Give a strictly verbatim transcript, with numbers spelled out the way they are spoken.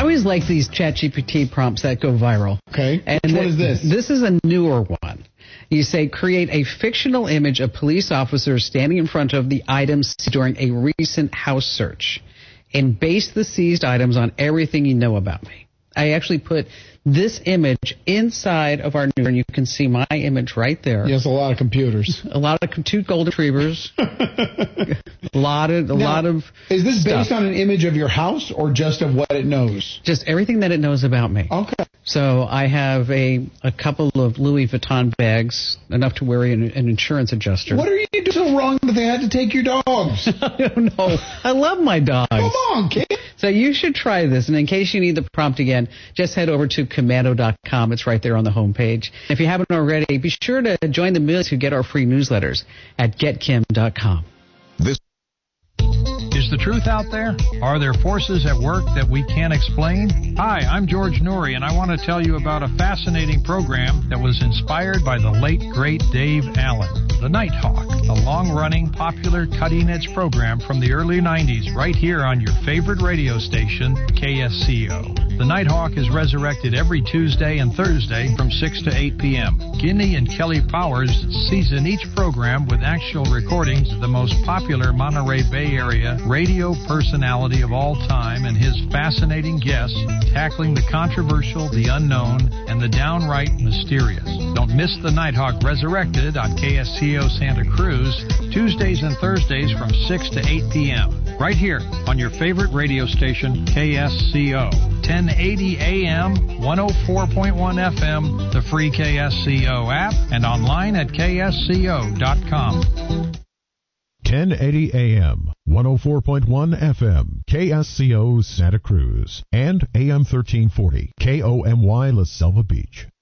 always like these ChatGPT prompts that go viral. Okay. And Which one is this? This is a newer one. You say, create a fictional image of police officers standing in front of the items during a recent house search and base the seized items on everything you know about me. I actually put this image inside of our new, and you can see my image right there. Yes, a lot of computers. A lot of two golden retrievers. a lot of a now, lot of. Is this stuff. based on an image of your house or just of what it knows? Just everything that it knows about me. Okay. So I have a a couple of Louis Vuitton bags, enough to worry an, an insurance adjuster. What are you doing so wrong that they had to take your dogs? I don't know. I love my dogs. Come on, kid. So you should try this. And in case you need the prompt again, just head over to commando dot com. It's right there on the homepage. If you haven't already, be sure to join the millions who get our free newsletters at get kim dot com. This Is the truth out there? Are there forces at work that we can't explain? Hi, I'm George Noory, and I want to tell you about a fascinating program that was inspired by the late, great Dave Allen, The Nighthawk, a long-running, popular, cutting-edge program from the early nineties right here on your favorite radio station, K S C O. The Nighthawk is resurrected every Tuesday and Thursday from six to eight p.m. Guinea and Kelly Powers season each program with actual recordings of the most popular Monterey Bay Area radio personality of all time and his fascinating guests tackling the controversial, the unknown, and the downright mysterious. Don't miss The Nighthawk Resurrected on K S C O Santa Cruz, Tuesdays and Thursdays from six to eight p.m. right here on your favorite radio station, K S C O. ten eighty A M, one oh four point one F M, the free K S C O app, and online at K S C O dot com. ten eighty A M, one oh four point one F M, K S C O Santa Cruz, and A M thirteen forty, K O M Y La Selva Beach.